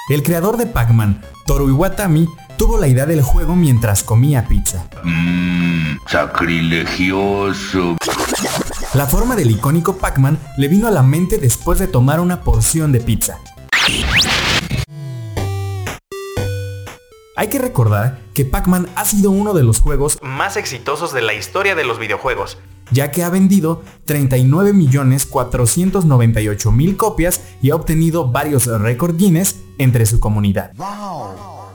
El creador de Pac-Man, Toru Iwatani, tuvo la idea del juego mientras comía pizza. Sacrilegioso. La forma del icónico Pac-Man le vino a la mente después de tomar una porción de pizza. Hay que recordar que Pac-Man ha sido uno de los juegos más exitosos de la historia de los videojuegos, ya que ha vendido 39.498.000 copias y ha obtenido varios récord Guinness entre su comunidad. Wow.